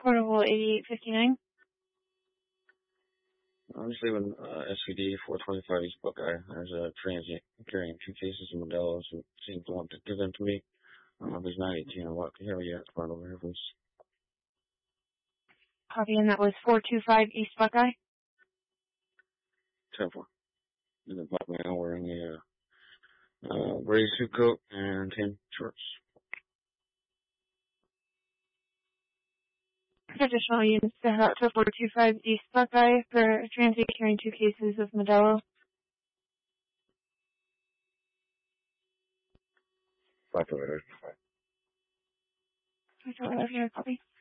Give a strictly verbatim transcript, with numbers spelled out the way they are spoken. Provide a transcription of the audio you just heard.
Portable eighty-eight fifty-nine. I'm just leaving uh, S C D four twenty-five East Buckeye. There's a transient carrying two cases of Modelo's who seems to want to give them to me. I don't know if he's nine eighteen or what. Can you have a unit part over here, please? Copy, and that was four two five East Buckeye. ten four. And then black man wearing a uh, uh, gray suit coat and tan shorts. Additional units to out to four two five East Buckeye for transit carrying two cases of Modelo. Five kilometers. Five. I don't have your copy.